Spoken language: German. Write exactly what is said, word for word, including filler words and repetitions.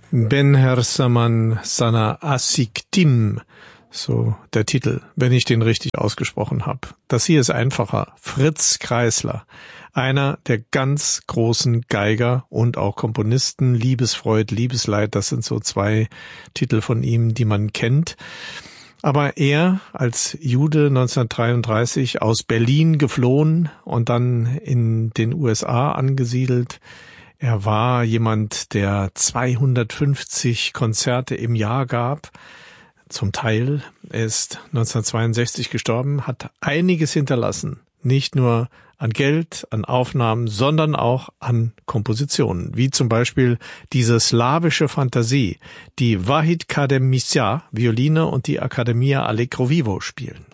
Ben Hersaman Sana Asiktim, so der Titel, wenn ich den richtig ausgesprochen habe. Das hier ist einfacher. Fritz Kreisler, einer der ganz großen Geiger und auch Komponisten. Liebesfreud, Liebesleid, das sind so zwei Titel von ihm, die man kennt. Aber er als Jude neunzehnhundertdreiunddreißig aus Berlin geflohen und dann in den U S A angesiedelt. Er war jemand, der zweihundertfünfzig Konzerte im Jahr gab, zum Teil. Er ist neunzehnhundertzweiundsechzig gestorben, hat einiges hinterlassen. Nicht nur an Geld, an Aufnahmen, sondern auch an Kompositionen. Wie zum Beispiel diese slawische Fantasie, die Vahid Kadem Misja, Violine und die Academia Allegro Vivo spielen.